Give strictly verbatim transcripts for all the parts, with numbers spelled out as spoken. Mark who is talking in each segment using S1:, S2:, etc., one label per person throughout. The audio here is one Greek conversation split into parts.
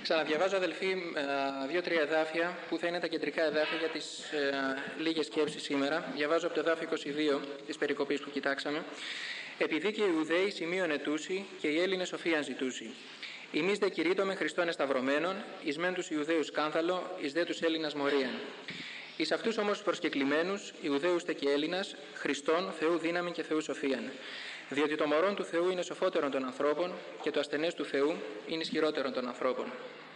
S1: Ξαναδιαβάζω, αδελφοί, δύο-τρία εδάφια που θα είναι τα κεντρικά εδάφια για τις ε, λίγες σκέψεις σήμερα. Διαβάζω από το εδάφιο είκοσι δύο της περικοπής που κοιτάξαμε. Επειδή και οι Ιουδαίοι σημείων ετούσι και οι Έλληνες σοφίαν ζητούσι. Εμείς δε κηρύττωμε Χριστόν εσταυρωμένον, εις μεν τους Ιουδαίους σκάνδαλο, εις δε τους Έλληνας μορίαν. Εις αυτούς όμως τους προσκεκλημένους, Ιουδαίους τε και Έλληνας, Χριστόν, Θεού δύναμη και Θεού σοφίαν. Διότι το μωρόν του Θεού είναι σοφότερον των ανθρώπων και το ασθενές του Θεού είναι ισχυρότερον των ανθρώπων.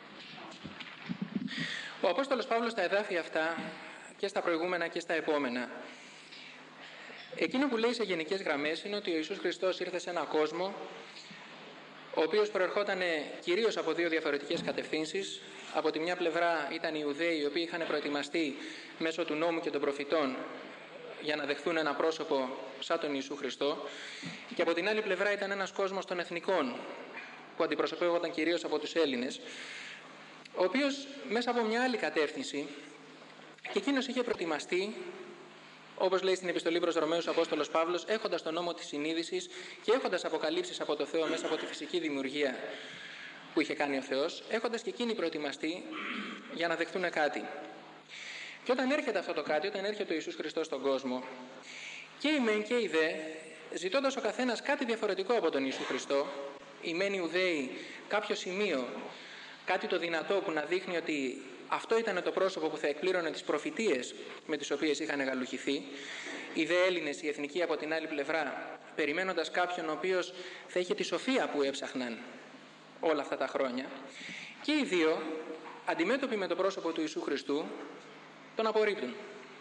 S1: Ο Απόστολος Παύλος στα εδάφια αυτά και στα προηγούμενα και στα επόμενα, εκείνο που λέει σε γενικές γραμμές είναι ότι ο Ιησούς Χριστός ήρθε σε έναν κόσμο ο οποίος προερχόταν κυρίως από δύο διαφορετικές κατευθύνσεις. Από τη μια πλευρά ήταν οι Ιουδαίοι, οι οποίοι είχαν προετοιμαστεί μέσω του νόμου και των προφητών για να δεχθούν ένα πρόσωπο σαν τον Ιησού Χριστό, και από την άλλη πλευρά ήταν ένας κόσμος των εθνικών που αντιπροσωπεύονταν κυρίως από τους Έλληνες, ο οποίος μέσα από μια άλλη κατεύθυνση και εκείνος είχε προετοιμαστεί, όπως λέει στην επιστολή προς Ρωμαίους ο Απόστολος Παύλος, έχοντας τον νόμο της συνείδησης και έχοντας αποκαλύψεις από το Θεό μέσα από τη φυσική δημιουργία που είχε κάνει ο Θεός, έχοντας και εκείνοι προετοιμαστεί για να δεχτούν κάτι. Και όταν έρχεται αυτό το κάτι, όταν έρχεται ο Ιησούς Χριστός στον κόσμο, και οι μεν και οι δε, ζητώντας ο καθένας κάτι διαφορετικό από τον Ιησού Χριστό, οι μεν Ιουδαίοι κάποιο σημείο, κάτι το δυνατό που να δείχνει ότι αυτό ήταν το πρόσωπο που θα εκπλήρωνε τις προφητείες με τις οποίες είχαν γαλουχηθεί, οι δε Έλληνες, οι εθνικοί από την άλλη πλευρά, περιμένοντας κάποιον ο οποίος θα είχε τη σοφία που έψαχναν όλα αυτά τα χρόνια, και οι δύο, αντιμέτωποι με το πρόσωπο του Ιησού Χριστού, τον απορρίπτουν.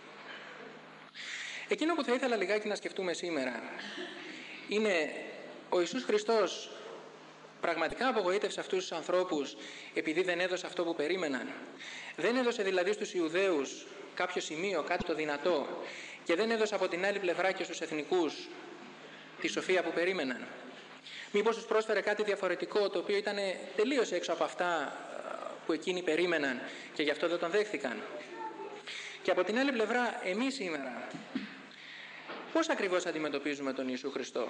S1: Εκείνο που θα ήθελα λιγάκι να σκεφτούμε σήμερα είναι ο Ιησούς Χριστός πραγματικά απογοήτευσε αυτούς τους ανθρώπους επειδή δεν έδωσε αυτό που περίμεναν. Δεν έδωσε δηλαδή στους Ιουδαίους κάποιο σημείο, κάτι το δυνατό, και δεν έδωσε από την άλλη πλευρά και στους εθνικούς τη σοφία που περίμεναν. Μήπως τους πρόσφερε κάτι διαφορετικό, το οποίο ήταν τελείως έξω από αυτά που εκείνοι περίμεναν και γι' αυτό δεν τον δέχθηκαν. Και από την άλλη πλευρά, εμείς σήμερα πώς ακριβώς αντιμετωπίζουμε τον Ιησού Χριστό?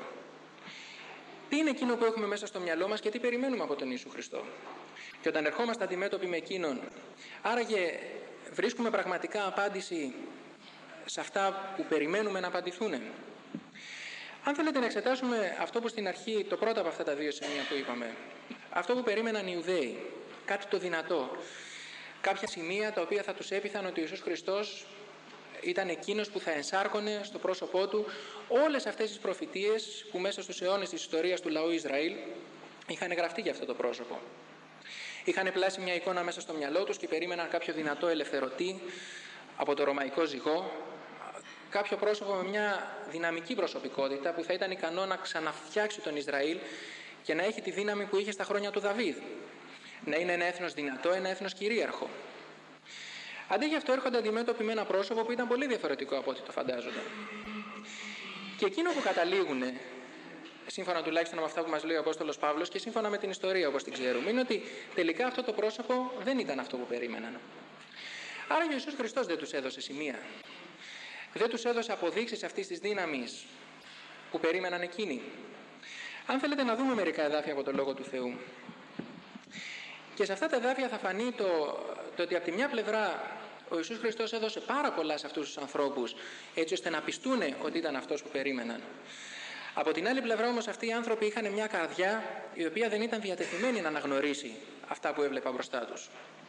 S1: Τι είναι εκείνο που έχουμε μέσα στο μυαλό μας και τι περιμένουμε από τον Ιησού Χριστό? Και όταν ερχόμαστε αντιμέτωποι με εκείνον, άραγε βρίσκουμε πραγματικά απάντηση σε αυτά που περιμένουμε να απαντηθούν? Αν θέλετε να εξετάσουμε αυτό που στην αρχή, το πρώτο από αυτά τα δύο σημεία που είπαμε, αυτό που περίμεναν οι Ιουδαίοι, κάτι το δυνατό, κάποια σημεία τα οποία θα τους έπειθαν ότι ο Ιησούς Χριστός ήταν εκείνος που θα ενσάρκωνε στο πρόσωπό του όλες αυτές τις προφητείες που μέσα στους αιώνες της ιστορίας του λαού Ισραήλ είχαν γραφτεί για αυτό το πρόσωπο. Είχαν πλάσει μια εικόνα μέσα στο μυαλό τους και περίμεναν κάποιο δυνατό ελευθερωτή από το ρωμαϊκό ζυγό, κάποιο πρόσωπο με μια δυναμική προσωπικότητα που θα ήταν ικανό να ξαναφτιάξει τον Ισραήλ και να έχει τη δύναμη που είχε στα χρόνια του Δαβίδ. Να είναι ένα έθνος δυνατό, ένα έθνος κυρίαρχο. Αντί γι' αυτό έρχονται αντιμέτωποι με ένα πρόσωπο που ήταν πολύ διαφορετικό από ό,τι το φαντάζονταν. Και εκείνο που καταλήγουν, σύμφωνα τουλάχιστον με αυτά που μας λέει ο Απόστολος Παύλος και σύμφωνα με την ιστορία όπως την ξέρουμε, είναι ότι τελικά αυτό το πρόσωπο δεν ήταν αυτό που περίμεναν. Άρα ο Ιησούς Χριστός δεν τους έδωσε σημεία. Δεν τους έδωσε αποδείξεις αυτής της δύναμης που περίμεναν εκείνοι. Αν θέλετε να δούμε μερικά εδάφια από το Λόγο του Θεού. Και σε αυτά τα εδάφια θα φανεί το, το ότι από τη μια πλευρά ο Ιησούς Χριστός έδωσε πάρα πολλά σε αυτούς τους ανθρώπους έτσι ώστε να πιστούν ότι ήταν αυτός που περίμεναν. Από την άλλη πλευρά όμως αυτοί οι άνθρωποι είχαν μια καρδιά η οποία δεν ήταν διατεθειμένη να αναγνωρίσει αυτά που έβλεπαν μπροστά τους.